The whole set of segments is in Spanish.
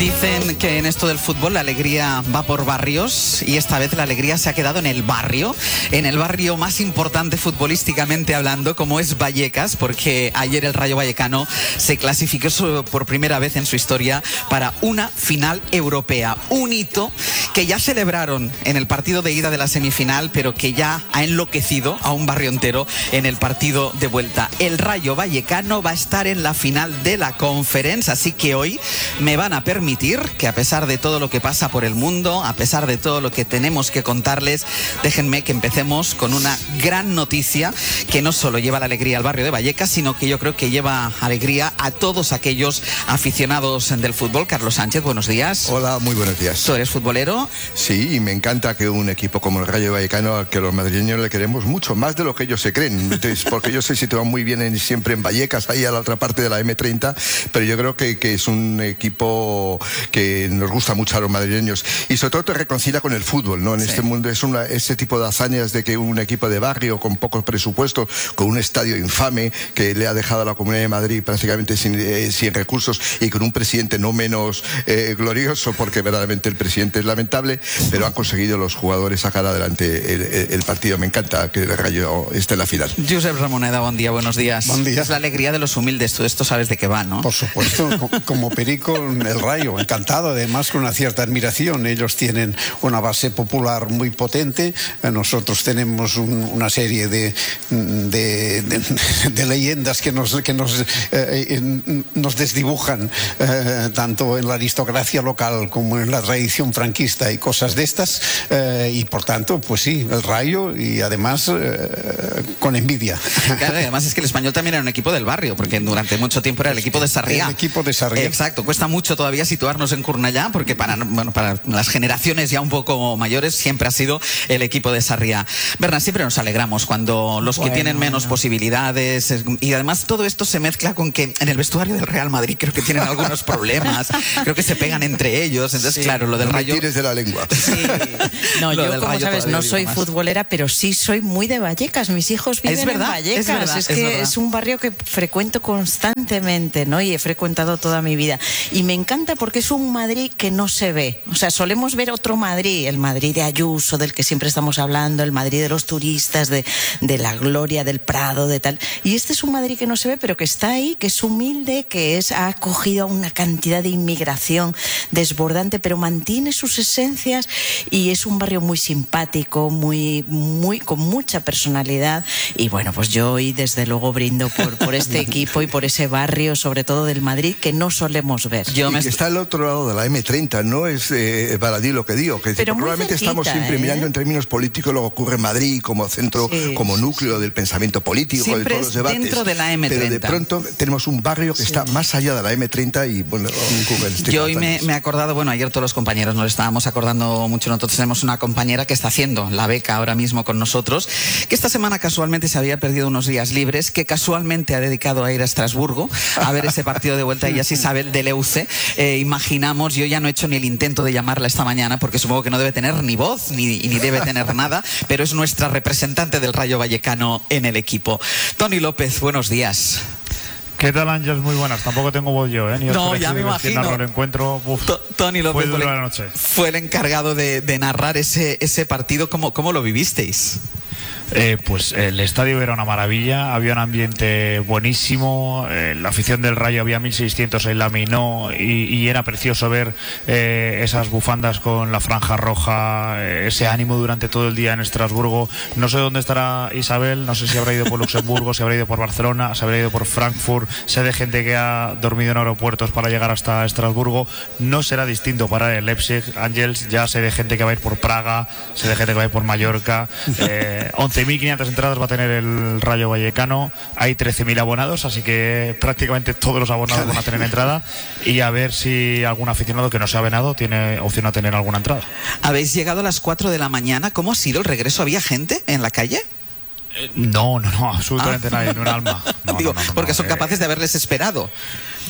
Dicen que en esto del fútbol la alegría va por barrios y esta vez la alegría se ha quedado en el barrio más importante futbolísticamente hablando, como es Vallecas, porque ayer el Rayo Vallecano se clasificó por primera vez en su historia para una final europea. Un hito que ya celebraron en el partido de ida de la semifinal, pero que ya ha enloquecido a un barrio entero en el partido de vuelta. El Rayo Vallecano va a estar en la final de la Conference, así que hoy me van a permitir que, a pesar de todo lo que pasa por el mundo, a pesar de todo lo que tenemos que contarles, déjenme que empecemos con una gran noticia que no solo lleva la alegría al barrio de Vallecas, sino que yo creo que lleva alegría a todos aquellos aficionados del fútbol. Carlos Sánchez, buenos días. Hola, muy buenos días. ¿Tú eres futbolero? Sí, y me encanta que un equipo como el Rayo Vallecano, al que los madrileños le queremos mucho, más de lo que ellos se creen. Entonces, porque ellos se sitúan muy bien siempre en Vallecas, ahí a la otra parte de la M30, pero yo creo que es un equipo que nos gusta mucho a los madrileños y sobre todo te reconcilia con el fútbol, ¿no? En este mundo es ese tipo de hazañas de que un equipo de barrio con pocos presupuestos, con un estadio infame que le ha dejado a la Comunidad de Madrid prácticamente sin recursos y con un presidente no menos glorioso, porque verdaderamente el presidente es lamentable, pero han conseguido los jugadores sacar adelante el partido. Me encanta que el Rayo esté en la final. Josep Ramoneda, buen día, buenos días. Buen día. Es la alegría de los humildes, tú esto sabes de qué va, ¿no? Por supuesto, como perico el Rayo, encantado, además con una cierta admiración. Ellos tienen una base popular muy potente, nosotros tenemos una serie de leyendas que nos desdibujan, tanto en la aristocracia local como en la tradición franquista y cosas de estas, y por tanto, pues sí, el Rayo, y además con envidia. Claro, además es que el Español también era un equipo del barrio, porque durante mucho tiempo era el equipo de Sarriá. El equipo de Sarriá. Exacto, cuesta mucho todavía situarnos en Cornellá, porque para las generaciones ya un poco mayores siempre ha sido el equipo de Sarriá. Bernat, siempre nos alegramos cuando los que tienen menos posibilidades, y además todo esto se mezcla con que en el vestuario del Real Madrid creo que tienen algunos problemas, creo que se pegan entre ellos, entonces claro, lo del Rayo... No tires de la lengua. Sí. No, yo como sabes no soy futbolera, pero sí soy muy de Vallecas, mis hijos viven en Vallecas, es que es un barrio que frecuento constantemente, ¿no? Y he frecuentado toda mi vida, y me encanta porque es un Madrid que no se ve, o sea, solemos ver otro Madrid, el Madrid de Ayuso, del que siempre estamos hablando, el Madrid de los turistas, de la gloria del Prado, de tal, y este es un Madrid que no se ve, pero que está ahí, que es humilde, ha acogido a una cantidad de inmigración desbordante, pero mantiene sus esencias, y es un barrio muy simpático, con mucha personalidad, y bueno, pues yo hoy desde luego brindo por este equipo y por ese barrio, sobre todo del Madrid, que no solemos ver. Que está al otro lado de la M30, no es baladí lo que digo, que probablemente cerquita, estamos siempre mirando en términos políticos lo que ocurre en Madrid como centro, como núcleo del pensamiento político, siempre de todos los debates. Dentro de la M30. Pero de pronto tenemos un barrio que está más allá de la M30 y bueno, yo hoy me he acordado, bueno, ayer todos los compañeros nos estábamos acordando mucho, nosotros tenemos una compañera que está haciendo la beca ahora mismo con nosotros, que esta semana casualmente se había perdido unos días libres, que casualmente ha dedicado a ir a Estrasburgo a ver ese partido de vuelta, y así Isabel de Leuce. Imaginamos, yo ya no he hecho ni el intento de llamarla esta mañana porque supongo que no debe tener ni voz ni debe tener nada, pero es nuestra representante del Rayo Vallecano en el equipo. Tony López, buenos días. ¿Qué tal, Ángel? Muy buenas. Tampoco tengo voz yo, ¿eh? No, ya me imagino. El encuentro, Tony López fue el encargado de narrar ese partido. ¿Cómo lo vivisteis? Pues el estadio era una maravilla, había un ambiente buenísimo, la afición del Rayo, había 1.600 en la Minó, y era precioso ver esas bufandas con la franja roja, ese ánimo durante todo el día en Estrasburgo. No sé dónde estará Isabel, no sé si habrá ido por Luxemburgo, si habrá ido por Barcelona, si habrá ido por Frankfurt. Sé de gente que ha dormido en aeropuertos para llegar hasta Estrasburgo. No será distinto para el Leipzig, Ángels. Ya sé de gente que va a ir por Praga, sé de gente que va a ir por Mallorca. 11.500 entradas va a tener el Rayo Vallecano, hay 13.000 abonados, así que prácticamente todos los abonados van a tener entrada, y a ver si algún aficionado que no se ha venado tiene opción a tener alguna entrada. Habéis llegado a las 4 de la mañana, ¿cómo ha sido el regreso? ¿Había gente en la calle? No, absolutamente nadie, ni un alma. Porque son capaces de haberles esperado.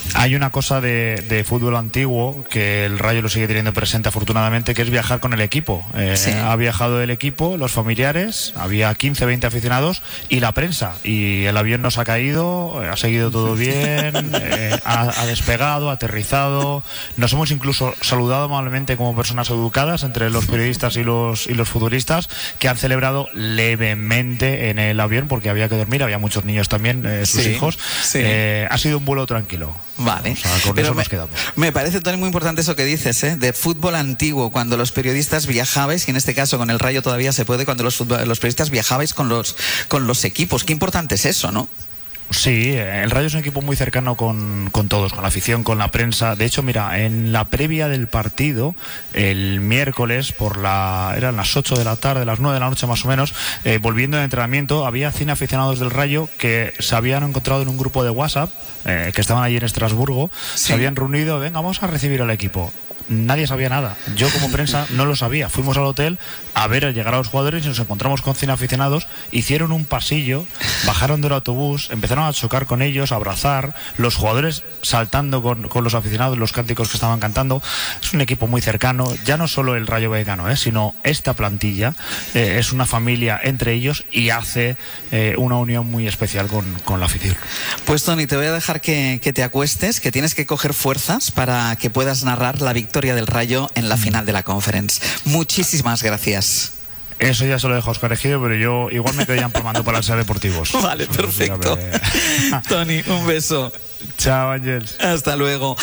Hay una cosa de fútbol antiguo que el Rayo lo sigue teniendo presente afortunadamente, que es viajar con el equipo. Ha viajado el equipo, los familiares, había 15, 20 aficionados y la prensa. Y el avión nos ha caído, ha seguido todo bien, ha despegado, ha aterrizado. Nos hemos incluso saludado amablemente como personas educadas entre los periodistas y los futbolistas, que han celebrado levemente en el avión porque había que dormir, había muchos niños también, sus hijos. Ha sido un vuelo tranquilo. Vale, o sea, con pero eso nos quedamos. Me parece, Toni, muy importante eso que dices, de fútbol antiguo, cuando los periodistas viajabais, y en este caso con el Rayo todavía se puede, cuando los periodistas viajabais con los equipos. Qué importante es eso, ¿no? Sí, el Rayo es un equipo muy cercano con todos, con la afición, con la prensa. De hecho, mira, en la previa del partido, el miércoles, eran las 8 de la tarde, las 9 de la noche más o menos, volviendo de entrenamiento, había 100 aficionados del Rayo que se habían encontrado en un grupo de WhatsApp, que estaban allí en Estrasburgo, se habían reunido, venga, vamos a recibir al equipo. Nadie sabía nada. Yo como prensa no lo sabía. Fuimos al hotel a ver llegar a los jugadores y nos encontramos con 100 aficionados. Hicieron un pasillo, bajaron del autobús, empezaron a chocar con ellos, a abrazar, los jugadores saltando con los aficionados, los cánticos que estaban cantando. Es un equipo muy cercano, ya no solo el Rayo Vallecano, sino esta plantilla es una familia entre ellos y hace una unión muy especial con la afición. Pues Toni, te voy a dejar que te acuestes, que tienes que coger fuerzas para que puedas narrar la victoria del Rayo en la final de la Conference. Muchísimas gracias. Eso ya se lo dejo a Óscar Ejido, pero yo igual me quedo ya empalmando para el SEA Deportivos. Vale, perfecto. Toni, un beso. Chao, Ángels. Hasta luego.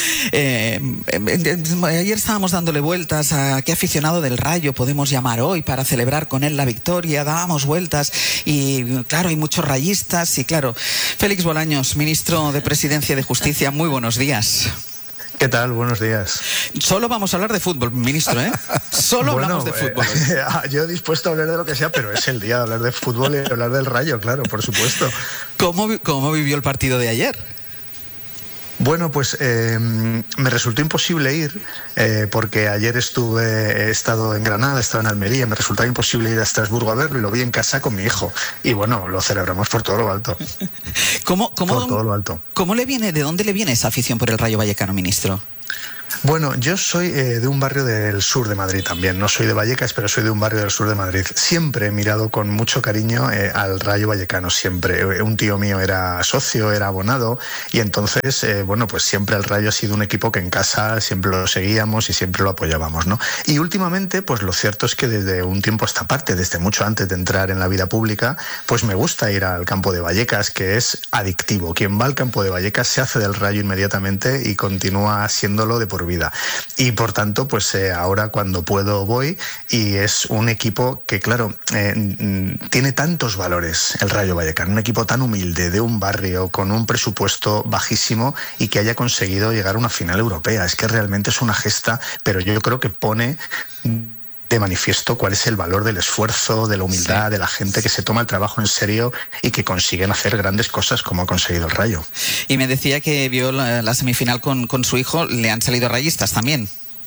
Ayer estábamos dándole vueltas a qué aficionado del Rayo podemos llamar hoy para celebrar con él la victoria. Dábamos vueltas y claro, hay muchos rayistas y claro. Félix Bolaños, ministro de Presidencia y de Justicia, muy buenos días. ¿Qué tal? Buenos días. Solo vamos a hablar de fútbol, ministro, ¿eh? Solo hablamos de fútbol. Yo dispuesto a hablar de lo que sea, pero es el día de hablar de fútbol y hablar del Rayo, claro, por supuesto. ¿Cómo vivió el partido de ayer? Bueno, pues me resultó imposible ir porque ayer he estado en Granada, he estado en Almería, me resultaba imposible ir a Estrasburgo a verlo y lo vi en casa con mi hijo. Y bueno, lo celebramos por todo lo alto. Por todo lo alto. ¿De dónde le viene esa afición por el Rayo Vallecano, ministro? Bueno, yo soy de un barrio del sur de Madrid también. No soy de Vallecas, pero soy de un barrio del sur de Madrid. Siempre he mirado con mucho cariño al Rayo Vallecano, siempre. Un tío mío era socio, era abonado, y entonces, bueno, pues siempre el Rayo ha sido un equipo que en casa siempre lo seguíamos y siempre lo apoyábamos, ¿no? Y últimamente, pues lo cierto es que desde un tiempo a esta parte, desde mucho antes de entrar en la vida pública, pues me gusta ir al campo de Vallecas, que es adictivo. Quien va al campo de Vallecas se hace del Rayo inmediatamente y continúa siéndolo de por vida. Y por tanto, pues ahora cuando puedo voy, y es un equipo que, claro, tiene tantos valores, el Rayo Vallecano, un equipo tan humilde, de un barrio, con un presupuesto bajísimo y que haya conseguido llegar a una final europea. Es que realmente es una gesta, pero yo creo que pone de manifiesto cuál es el valor del esfuerzo, de la humildad, de la gente que se toma el trabajo en serio y que consiguen hacer grandes cosas como ha conseguido el Rayo. Y me decía que vio la semifinal con su hijo, le han salido rayistas también.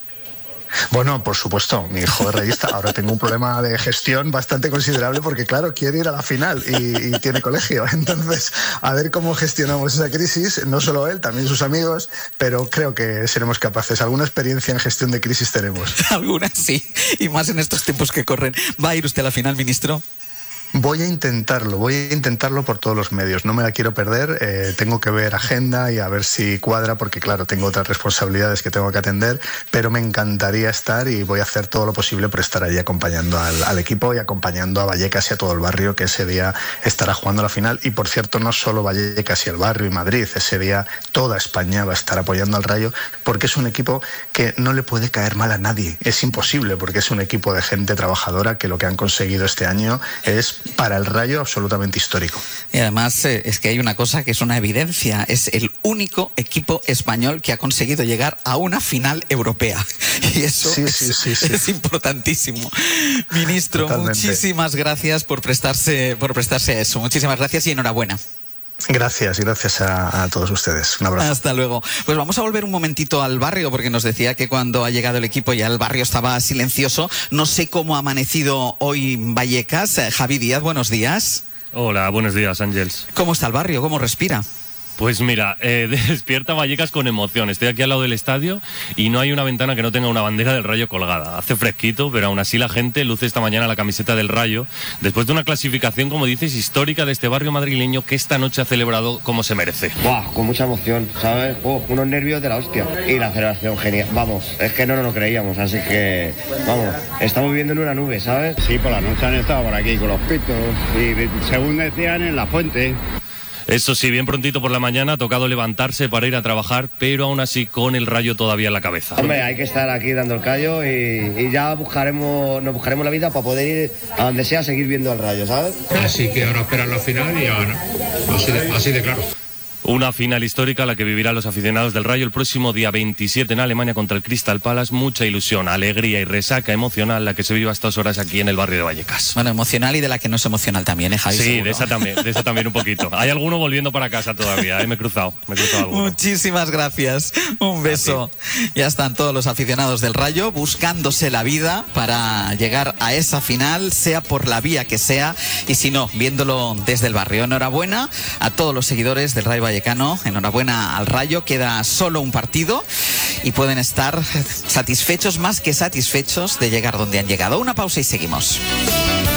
Bueno, por supuesto, mi hijo es rayista. Ahora tengo un problema de gestión bastante considerable porque, claro, quiere ir a la final y tiene colegio. Entonces, a ver cómo gestionamos esa crisis, no solo él, también sus amigos, pero creo que seremos capaces. Alguna experiencia en gestión de crisis tenemos. Algunas sí, y más en estos tiempos que corren. ¿Va a ir usted a la final, ministro? Voy a intentarlo por todos los medios. No me la quiero perder. Tengo que ver agenda y a ver si cuadra, porque claro, tengo otras responsabilidades que tengo que atender, pero me encantaría estar y voy a hacer todo lo posible por estar allí acompañando al equipo y acompañando a Vallecas y a todo el barrio, que ese día estará jugando la final. Y por cierto, no solo Vallecas y el barrio y Madrid, ese día toda España va a estar apoyando al Rayo, porque es un equipo que no le puede caer mal a nadie. Es imposible, porque es un equipo de gente trabajadora que lo que han conseguido este año es, para el Rayo, absolutamente histórico. Y además es que hay una cosa que es una evidencia, es el único equipo español que ha conseguido llegar a una final europea, y eso es importantísimo. Ministro, totalmente. Muchísimas gracias por prestarse a eso. Muchísimas gracias y enhorabuena. Gracias a todos ustedes. Un abrazo. Hasta luego. Pues vamos a volver un momentito al barrio, porque nos decía que cuando ha llegado el equipo ya el barrio estaba silencioso. No sé cómo ha amanecido hoy Vallecas. Javi Díaz, buenos días. Hola, buenos días, Ángels. ¿Cómo está el barrio? ¿Cómo respira? Pues mira, despierta Vallecas con emoción. Estoy aquí al lado del estadio y no hay una ventana que no tenga una bandera del Rayo colgada. Hace fresquito, pero aún así la gente luce esta mañana la camiseta del Rayo, después de una clasificación, como dices, histórica de este barrio madrileño que esta noche ha celebrado como se merece. ¡Buah! Con mucha emoción, ¿sabes? Unos nervios de la hostia. Y la celebración genial. Vamos, es que no nos lo creíamos, así que, vamos, estamos viviendo en una nube, ¿sabes? Sí, por la noche han estado por aquí con los pitos y, según decían, en la fuente. Eso sí, bien prontito por la mañana ha tocado levantarse para ir a trabajar, pero aún así con el Rayo todavía en la cabeza. Hombre, hay que estar aquí dando el callo y ya nos buscaremos la vida para poder ir a donde sea a seguir viendo al Rayo, ¿sabes? Así que ahora esperan la final y ahora, así de claro. Una final histórica la que vivirán los aficionados del Rayo el próximo día 27 en Alemania contra el Crystal Palace. Mucha ilusión, alegría y resaca emocional la que se vive a estas horas aquí en el barrio de Vallecas. Bueno, emocional y de la que no es emocional también, ¿eh, Javi? Sí, seguro. de esa también un poquito. Hay alguno volviendo para casa todavía, me he cruzado alguno. Muchísimas gracias, un beso. Ya están todos los aficionados del Rayo buscándose la vida para llegar a esa final, sea por la vía que sea, y si no, viéndolo desde el barrio. Enhorabuena a todos los seguidores del Rayo Vallecano, enhorabuena al Rayo, queda solo un partido y pueden estar satisfechos, más que satisfechos, de llegar donde han llegado. Una pausa y seguimos.